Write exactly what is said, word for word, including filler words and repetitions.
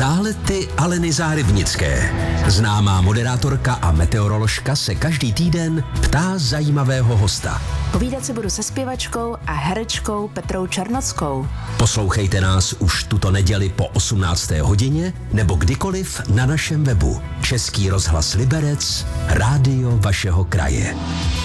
Zálety Aleny Zárybnické. Známá moderátorka a meteoroložka se každý týden ptá zajímavého hosta. Povídat si budu se zpěvačkou a herečkou Petrou Černockou. Poslouchejte nás už tuto neděli po osmnácté hodině nebo kdykoliv na našem webu. Český rozhlas Liberec, rádio vašeho kraje.